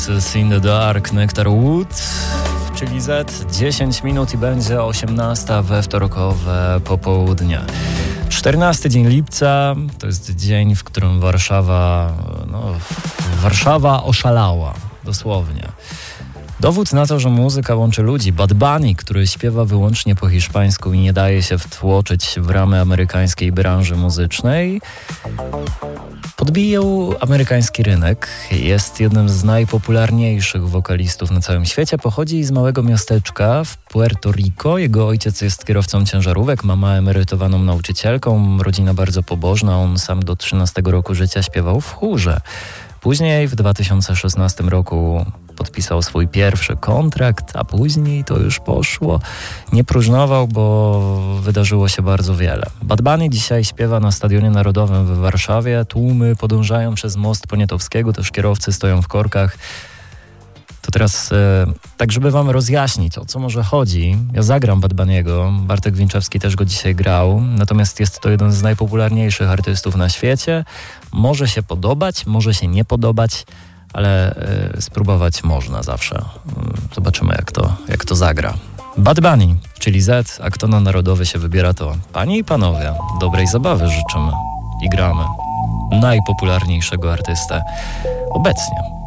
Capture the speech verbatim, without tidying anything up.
Horses in the Dark, Nectar Wood, czyli Z, dziesięć minut i będzie osiemnasta we wtorkowe popołudnie. czternasty dzień lipca to jest dzień, w którym Warszawa, no, Warszawa oszalała, dosłownie. Dowód na to, że muzyka łączy ludzi. Bad Bunny, który śpiewa wyłącznie po hiszpańsku i nie daje się wtłoczyć w ramy amerykańskiej branży muzycznej, podbijał amerykański rynek. Jest jednym z najpopularniejszych wokalistów na całym świecie. Pochodzi z małego miasteczka w Puerto Rico. Jego ojciec jest kierowcą ciężarówek, mama emerytowaną nauczycielką, rodzina bardzo pobożna. On sam do trzynastego roku życia śpiewał w chórze. Później w dwa tysiące szesnastym roku podpisał swój pierwszy kontrakt, a później to już poszło. Nie próżnował, bo wydarzyło się bardzo wiele. Bad Bunny dzisiaj śpiewa na Stadionie Narodowym w Warszawie. Tłumy podążają przez most Poniatowskiego, też kierowcy stoją w korkach. To teraz e, tak, żeby wam rozjaśnić, o co może chodzi. Ja zagram Bad Bunny'ego, Bartek Winczewski też go dzisiaj grał, natomiast jest to jeden z najpopularniejszych artystów na świecie. Może się podobać, może się nie podobać, ale e, spróbować można zawsze. Zobaczymy, jak to, jak to zagra. Bad Bunny, czyli Z, a kto na narodowy się wybiera, to panie i panowie, dobrej zabawy życzymy i gramy najpopularniejszego artystę obecnie.